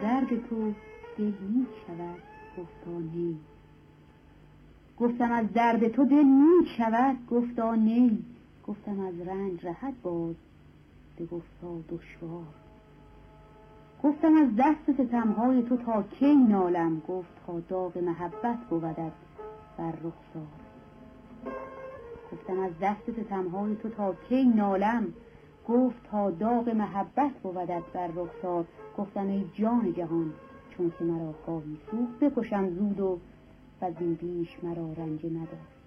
درد تو دل می شود گفتا نی. گفتم از درد تو دل می شود گفتا نی. گفتم از رنج رهد باز بگفتا دشوار. گفتم از دست ستمهای تو تا کی نالم گفت تا داغ محبت بودت بر رخسار. گفتم از دست ستمهای تو تا کی نالم گفت تا داغ محبت بودت بر رخسار. گفتم ای جان جهان چون که مرا خواهی سوخت بکشم زود و زین بیش مرا رنج مدار.